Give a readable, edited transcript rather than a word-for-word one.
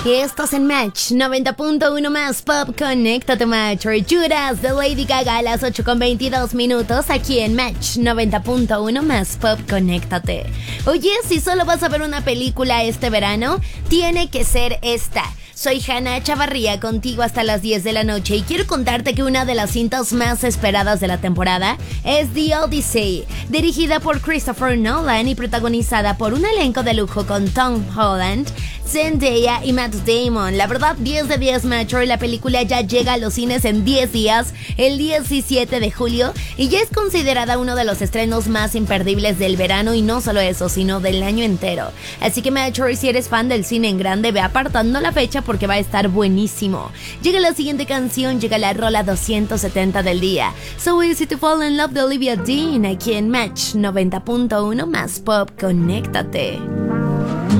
Y estás en Match 90.1 más Pop. Conéctate, Match. Judas de Lady Gaga a las 8:22 aquí en Match 90.1 más Pop. Conéctate. Oye, si solo vas a ver una película este verano, tiene que ser esta. Soy Hannah Chavarría, contigo hasta las 10 de la noche, y quiero contarte que una de las cintas más esperadas de la temporada es The Odyssey, dirigida por Christopher Nolan y protagonizada por un elenco de lujo con Tom Holland, Zendaya y Matt Damon. La verdad, 10 de 10, macho. La película ya llega a los cines en 10 días, el 17 de julio, y ya es considerada uno de los estrenos más imperdibles del verano, y no solo eso, sino del año entero. Así que, macho, si eres fan del cine en grande, ve apartando la fecha porque va a estar buenísimo. Llega la siguiente canción, llega la rola 270 del día. So Easy to Fall in Love de Olivia Dean, aquí en Match 90.1 más Pop. Conéctate.